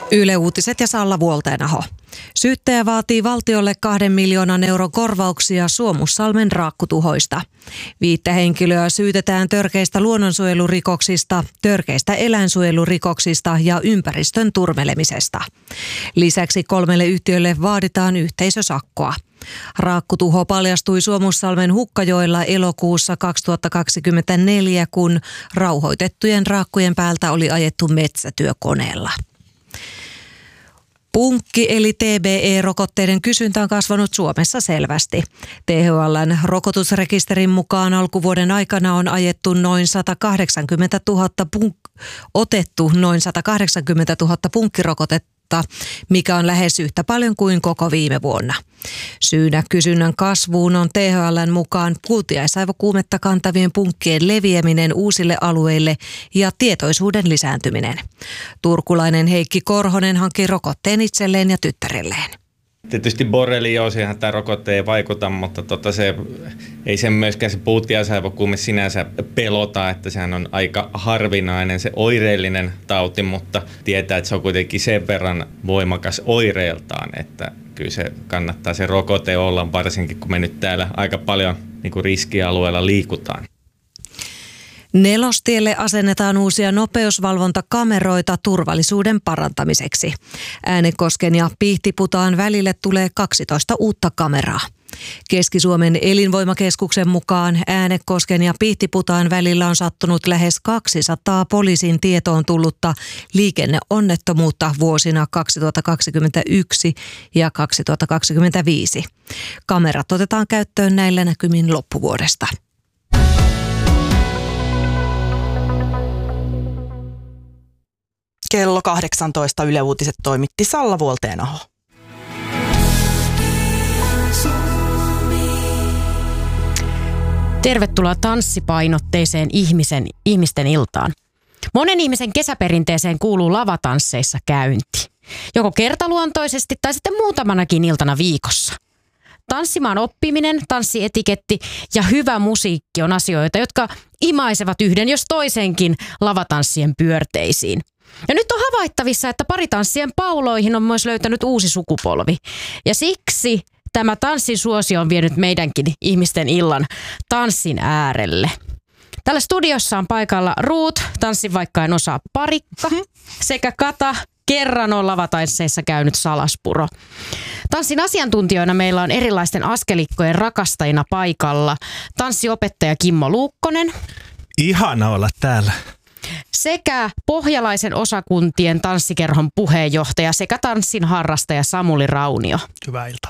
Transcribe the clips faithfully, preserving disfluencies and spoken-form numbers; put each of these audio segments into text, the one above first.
Yle Uutiset ja Salla Vuolteenaho. Syyttäjä vaatii valtiolle kahden miljoonan euron korvauksia Suomussalmen raakkutuhoista. Viittä henkilöä syytetään törkeistä luonnonsuojelurikoksista, törkeistä eläinsuojelurikoksista ja ympäristön turmelemisesta. Lisäksi kolmelle yhtiölle vaaditaan yhteisösakkoa. Raakkutuho paljastui Suomussalmen Hukkajoella elokuussa kaksituhattakaksikymmentäneljä, kun rauhoitettujen raakkujen päältä oli ajettu metsätyökoneella. Punkki eli T B E-rokotteiden kysyntä on kasvanut Suomessa selvästi. T H L:n rokotusrekisterin mukaan alkuvuoden aikana on ajettu noin satakahdeksankymmentätuhatta punk- otettu noin satakahdeksankymmentätuhatta punkkirokotetta, mikä on lähes yhtä paljon kuin koko viime vuonna. Syynä kysynnän kasvuun on T H L:n mukaan kultiaisaivokuumetta kantavien punkkien leviäminen uusille alueille ja tietoisuuden lisääntyminen. Turkulainen Heikki Korhonen hankki rokotteen itselleen ja tyttärelleen. Tietysti borrelioosihan tämä rokotte ei vaikuta, mutta tota se, ei sen myöskään se puutiaisaivokuume sinänsä pelota, että sehän on aika harvinainen se oireellinen tauti, mutta tietää, että se on kuitenkin sen verran voimakas oireeltaan, että kyllä se kannattaa se rokote olla, varsinkin kun me nyt täällä aika paljon niin kuin riskialueella liikutaan. Nelostielle asennetaan uusia nopeusvalvontakameroita turvallisuuden parantamiseksi. Äänekosken ja Pihtiputaan välille tulee kaksitoista uutta kameraa. Keski-Suomen elinvoimakeskuksen mukaan Äänekosken ja Pihtiputaan välillä on sattunut lähes kaksisataa poliisin tietoon tullutta liikenneonnettomuutta vuosina kaksituhattakaksikymmentäyksi ja kaksituhattakaksikymmentäviisi. Kamerat otetaan käyttöön näillä näkymin loppuvuodesta. Kello kahdeksantoista Yle Uutiset toimitti Salla Vuolteenaho. Tervetuloa tanssipainotteiseen ihmisen, ihmisten iltaan. Monen ihmisen kesäperinteeseen kuuluu lavatansseissa käynti. Joko kertaluontoisesti tai sitten muutamanakin iltana viikossa. Tanssimaan oppiminen, tanssietiketti ja hyvä musiikki on asioita, jotka imaisevat yhden jos toisenkin lavatanssien pyörteisiin. Ja nyt on havaittavissa, että paritanssien pauloihin on myös löytänyt uusi sukupolvi. Ja siksi tämä tanssin suosio on vienyt meidänkin ihmisten illan tanssin äärelle. Täällä studiossa on paikalla Ruut, tanssin vaikka en osaa parikka, sekä Kata, kerran on lavatansseissa käynyt Salaspuro. Tanssin asiantuntijoina meillä on erilaisten askelikkojen rakastajina paikalla tanssiopettaja Kimmo Luukkonen. Ihana olla täällä. Sekä pohjalaisen osakuntien tanssikerhon puheenjohtaja sekä tanssin harrastaja Samuli Raunio. Hyvää iltaa.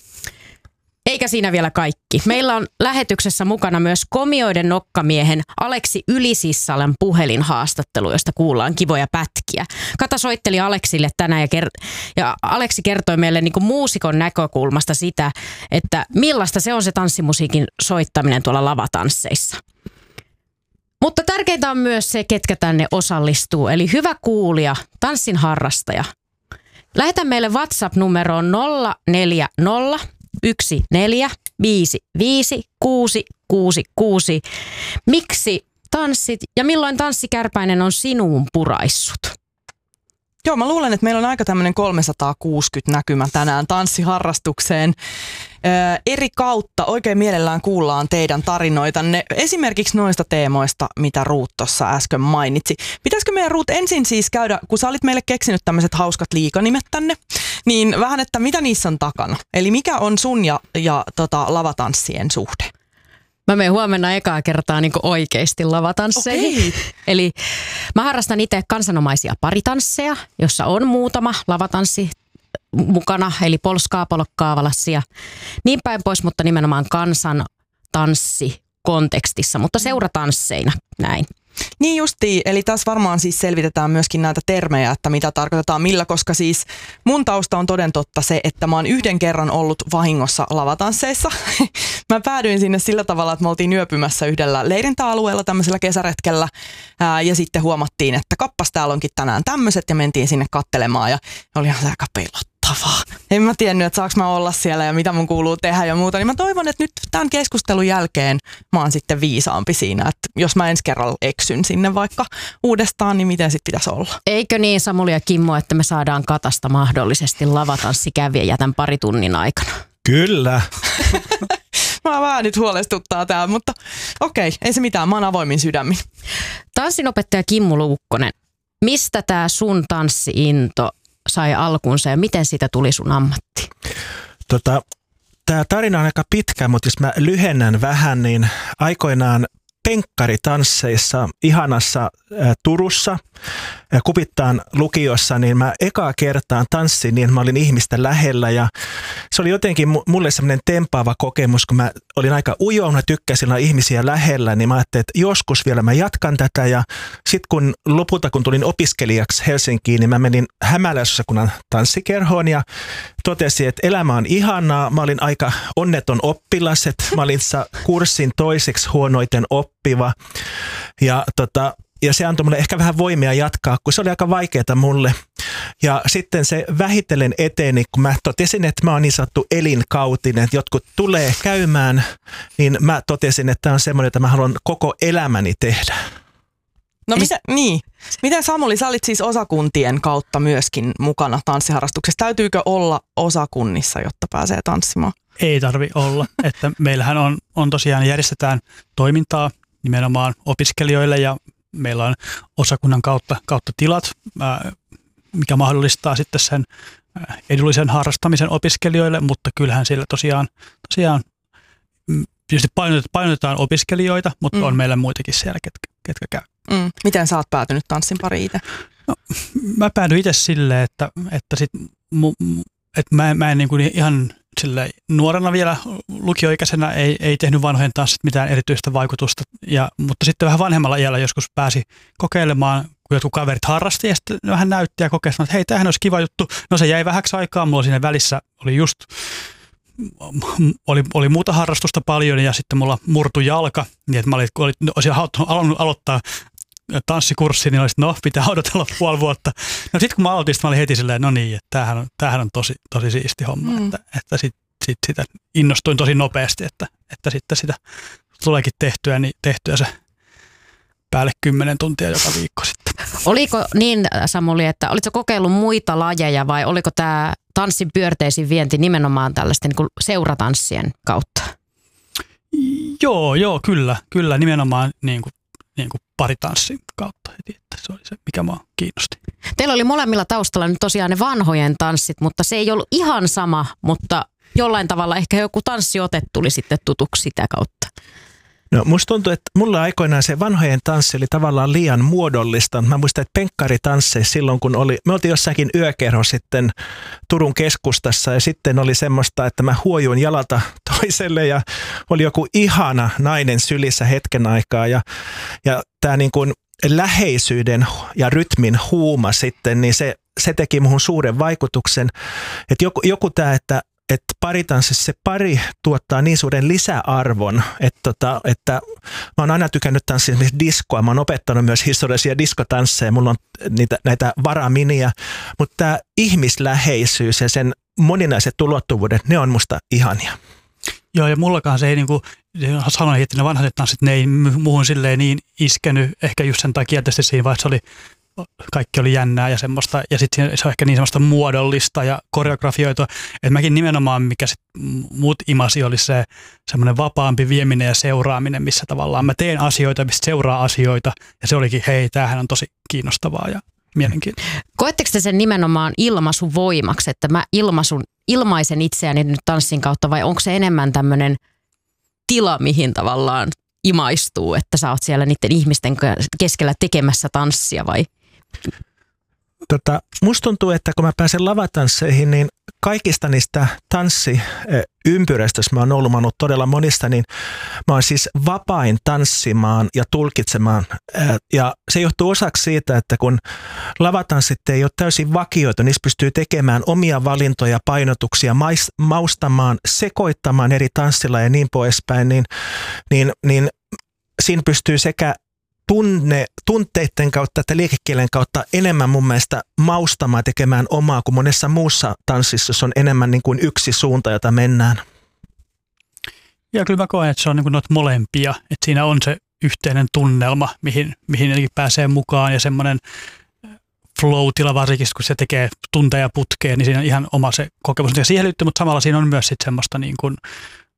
Eikä siinä vielä kaikki. Meillä on lähetyksessä mukana myös komioiden nokkamiehen Aleksi Ylisissalan puhelinhaastattelu, josta kuullaan kivoja pätkiä. Kata soitteli Aleksille tänään ja, ker- ja Aleksi kertoi meille niin kuin muusikon näkökulmasta sitä, että millaista se on se tanssimusiikin soittaminen tuolla lavatansseissa. Mutta tärkeintä on myös se, ketkä tänne osallistuu. Eli hyvä kuulija, tanssin harrastaja. Lähetä meille WhatsApp-numeroon nolla neljä nolla yksi neljä viisi viisi kuusi kuusi kuusi. Miksi tanssit ja milloin tanssikärpäinen on sinuun puraissut? Joo, mä luulen, että meillä on aika tämmöinen kolmesataakuusikymmentä näkymä tänään tanssiharrastukseen. Öö, eri kautta oikein mielellään kuullaan teidän tarinoitanne. Esimerkiksi noista teemoista, mitä Ruut tuossa äsken mainitsi. Pitäisikö meidän Ruut ensin siis käydä, kun sä olit meille keksinyt tämmöiset hauskat liikanimet tänne, niin vähän, että mitä niissä on takana? Eli mikä on sun ja, ja tota, lavatanssien suhde? Mä menen huomenna ekaa kertaa niin kuin oikeasti lavatansseihin. Okay. Eli mä harrastan itse kansanomaisia paritansseja, jossa on muutama lavatanssi mukana, eli polskaa, polkkaa, valassia, niin päin pois, mutta nimenomaan kansantanssi kontekstissa, mutta seuratansseina näin. Niin justiin, eli tässä varmaan siis selvitetään myöskin näitä termejä, että mitä tarkoitetaan millä, koska siis mun tausta on toden totta se, että mä oon yhden kerran ollut vahingossa lavatansseissa. Mä päädyin sinne sillä tavalla, että me oltiin yöpymässä yhdellä leirintäalueella tämmöisellä kesäretkellä ää, ja sitten huomattiin, että kappas täällä onkin tänään tämmöiset ja mentiin sinne kattelemaan ja oli ihan aika pelottavaa. mahtavaa. En mä tiennyt, että saaks mä olla siellä ja mitä mun kuuluu tehdä ja muuta. Niin mä toivon, että nyt tämän keskustelun jälkeen mä oon sitten viisaampi siinä, että jos mä ensi kerralla eksyn sinne vaikka uudestaan, niin miten sit pitäisi olla? Eikö niin, Samuli ja Kimmo, että me saadaan Katasta mahdollisesti lavatanssikävijä tämän pari tunnin aikana? Kyllä. Mä vähän nyt huolestuttaa tää, mutta okei, ei se mitään, mä oon avoimin sydämin. Tanssinopettaja Kimmo Luukkonen, mistä tää sun tanssiinto sai alkunsa ja miten siitä tuli sun ammatti? Tota, tämä tarina on aika pitkä, mutta jos mä lyhennän vähän, niin aikoinaan penkkaritansseissa ihanassa ä, Turussa ja Kupittaan lukiossa, niin mä ekaa kertaan tanssin niin, että mä olin ihmistä lähellä ja se oli jotenkin mulle semmoinen tempaava kokemus, kun mä olin aika ujo, mä tykkäsin olla ihmisiä lähellä, niin mä ajattelin, että joskus vielä mä jatkan tätä ja sitten kun lopulta kun tulin opiskelijaksi Helsinkiin, niin mä menin Hämäläisosakunnan tanssikerhoon ja totesin, että elämä on ihanaa, mä olin aika onneton oppilas, että mä olin kurssin toiseksi huonoiten oppiva ja tota, ja se antoi mulle ehkä vähän voimia jatkaa, kun se oli aika vaikeaa mulle. Ja sitten se vähitellen eteni, kun mä totesin, että mä oon niin sanottu elinkautinen, että jotkut tulee käymään, niin mä totesin, että tämä on semmoinen, että mä haluan koko elämäni tehdä. No mitä, niin. Miten Samuli, sä olit siis osakuntien kautta myöskin mukana tanssiharrastuksessa. Täytyykö olla osakunnissa, jotta pääsee tanssimaan? Ei tarvi olla. Että meillähän on, on tosiaan järjestetään toimintaa nimenomaan opiskelijoille ja meillä on osakunnan kautta, kautta tilat, mikä mahdollistaa sitten sen edullisen harrastamisen opiskelijoille, mutta kyllähän siellä tosiaan, tosiaan tietysti painotetaan opiskelijoita, mutta mm. on meillä muitakin siellä, ketkä, ketkä käy. Mm. Miten sä oot päätynyt tanssin pariin itse? No, mä päädyin itse silleen, että, että, sit, mu, että mä, mä en niin kuin ihan silleen, nuorena vielä lukioikäisenä ei, ei tehnyt vanhojen tanssit mitään erityistä vaikutusta, ja, mutta sitten vähän vanhemmalla iällä joskus pääsi kokeilemaan, kun jotkut kaverit harrasti ja sitten vähän näytti ja kokeili, että hei, tämähän olisi kiva juttu. No se jäi vähäksi aikaa, mulla siinä välissä oli just, oli, oli muuta harrastusta paljon ja sitten mulla murtui jalka, niin että mä olin, kun olisin halunnut aloittaa tanssikurssi, niin olisin, no pitää odotella puoli vuotta. No sitten kun mä aloitin, mä olin heti silleen, no niin, että tämähän on, tämähän on tosi, tosi siisti homma, mm. että, että sitten sit sitä innostuin tosi nopeasti, että, että sitten sitä tuleekin tehtyä, niin tehtyä se päälle kymmenen tuntia joka viikko sitten. Oliko niin, Samuli, että olitko kokeillut muita lajeja vai oliko tämä tanssin pyörteisiin vienti nimenomaan tällaisten niin kuin seuratanssien kautta? Joo, joo, kyllä, kyllä nimenomaan niin kuin, niin kuin paritanssin kautta heti, että se oli se, mikä mua kiinnosti. Teillä oli molemmilla taustalla nyt tosiaan ne vanhojen tanssit, mutta se ei ollut ihan sama, mutta jollain tavalla ehkä joku tanssiote tuli sitten tutuksi sitä kautta. No musta tuntuu, että mulla aikoinaan se vanhojen tanssi oli tavallaan liian muodollista. Mä muistan, että penkkaritansseissa silloin, kun oli, me oltiin jossakin yökerho sitten Turun keskustassa ja sitten oli semmoista, että mä huojuin jalalta toiselle ja oli joku ihana nainen sylissä hetken aikaa ja, ja tää niin kuin läheisyyden ja rytmin huuma sitten, niin se, se teki muhun suuren vaikutuksen. Että joku, joku tää, että että paritanssissa se pari tuottaa niin suuren lisäarvon, että, tota, että mä oon aina tykännyt tanssia esimerkiksi diskoa. Mä oon opettanut myös historiallisia diskotansseja, mulla on niitä, näitä varaminiä, mutta tämä ihmisläheisyys ja sen moninaiset ulottuvuudet, ne on musta ihania. Joo, ja mullakaan se ei niin kuin, sanoin, että ne vanhat tanssit, ne ei muuhun silleen niin iskenyt, ehkä just sen takia tietysti siinä vaiheessa oli kaikki oli jännää ja semmoista, ja sitten se on ehkä niin semmoista muodollista ja koreografioitua, että mäkin nimenomaan, mikä sit mut imasi, oli se semmoinen vapaampi vieminen ja seuraaminen, missä tavallaan mä teen asioita, mistä seuraa asioita, ja se olikin, hei, tämähän on tosi kiinnostavaa ja mielenkiintoista. Koetteko te sen nimenomaan ilmaisuvoimaksi, että mä ilmaisun, ilmaisen itseäni nyt tanssin kautta, vai onko se enemmän tämmöinen tila, mihin tavallaan imaistuu, että sä oot siellä niiden ihmisten keskellä tekemässä tanssia, vai? Tota, musta tuntuu, että kun mä pääsen lavatansseihin, niin kaikista niistä tanssiympyröistä, jos mä oon ollut, mä oon ollut todella monista, niin mä oon siis vapain tanssimaan ja tulkitsemaan. Ja se johtuu osaksi siitä, että kun lavatanssit ei ole täysin vakioita, niissä pystyy tekemään omia valintoja, painotuksia, maustamaan, sekoittamaan eri tanssilla ja niin poispäin, niin, niin, niin siinä pystyy sekä tunne, tunteiden kautta, että liikekielen kautta enemmän mun mielestä maustamaan tekemään omaa kuin monessa muussa tanssissa, jossa on enemmän niin kuin yksi suunta, jota mennään. Ja kyllä mä koen, että se on niin kuin noita molempia, että siinä on se yhteinen tunnelma, mihin, mihin pääsee mukaan ja semmoinen flow-tila varsinkin, kun se tekee tunteja putkeen, niin siinä on ihan oma se kokemus. Ja siihen liittyy, mutta samalla siinä on myös sitten semmoista niin kuin